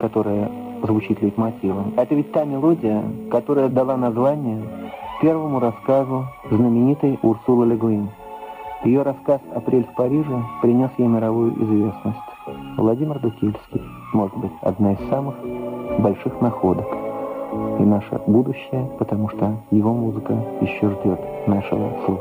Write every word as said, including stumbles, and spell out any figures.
которая звучит лейтмотивом. Это ведь та мелодия, которая дала название первому рассказу знаменитой Урсулы Ле Гуин. Ее рассказ «Апрель в Париже» принес ей мировую известность. Владимир Дутильский, может быть, одна из самых больших находок. И наше будущее, потому что его музыка еще ждет нашего слушания.